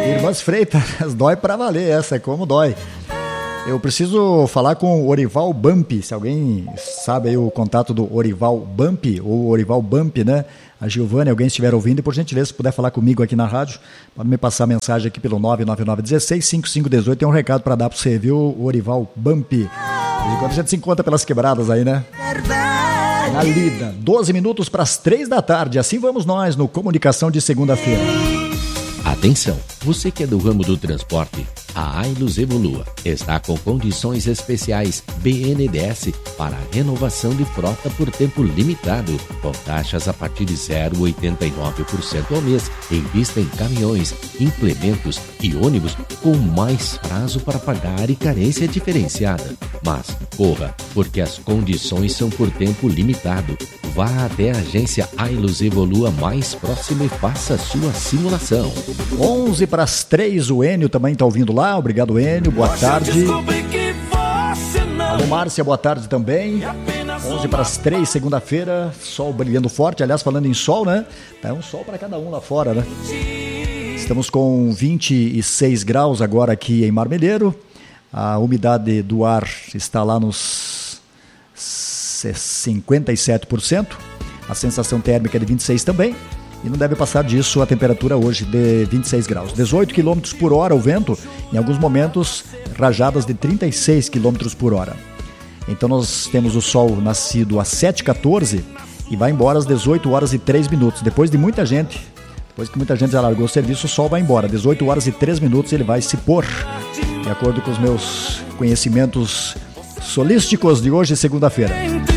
Irmãs Freitas, dói pra valer essa, é como dói. Eu preciso falar com o Orival Bump, se alguém sabe aí o contato do Orival Bump, ou Orival Bump, né? A Giovânia, alguém estiver ouvindo, e por gentileza, se puder falar comigo aqui na rádio, pode me passar a mensagem aqui pelo 999165518, tem um recado para dar para você, viu, Orival Bump. E quando a gente se encontra pelas quebradas aí, né? Na lida, 12 minutos para as 3 da tarde, assim vamos nós no Comunicação de segunda-feira. Atenção, você que é do ramo do transporte, a Ailus Evolua está com condições especiais BNDES para a renovação de frota por tempo limitado, com taxas a partir de 0,89% ao mês, em vista em caminhões, implementos e ônibus com mais prazo para pagar e carência diferenciada. Mas corra, porque as condições são por tempo limitado. Vá até a agência Ailus Evolua mais próxima e faça a sua simulação. 11 para as 3, o Enio também está ouvindo lá. Obrigado, Enio, boa tarde. Alô, Márcia, boa tarde também. 11 para as 3, segunda-feira, sol brilhando forte. Aliás, falando em sol, né? É um sol para cada um lá fora, né? Estamos com 26 graus agora aqui em Marmeleiro. A umidade do ar está lá nos 57%. A sensação térmica é de 26 também. E não deve passar disso a temperatura hoje de 26 graus. 18 km por hora o vento, em alguns momentos rajadas de 36 km por hora. Então nós temos o sol nascido às 7h14 e vai embora às 18 horas e 3 minutos. Depois que muita gente já largou o serviço, o sol vai embora. 18 horas e 3 minutos ele vai se pôr. De acordo com os meus conhecimentos solísticos de hoje, segunda-feira.